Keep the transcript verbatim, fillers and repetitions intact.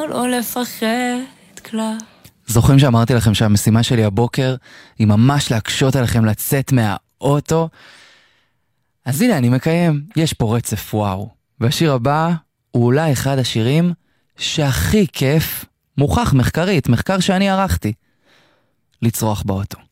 לא לפחד כלל. זוכרים שאמרתי לכם שהמשימה שלי הבוקר היא ממש להקשות עליכם לצאת מהאוטו? אז הנה אני מקיים, יש פה רצף וואו. והשיר הבא הוא אולי אחד השירים שהכי כיף, מוכח מחקרית, מחקר שאני ערכתי, לצרוח באוטו.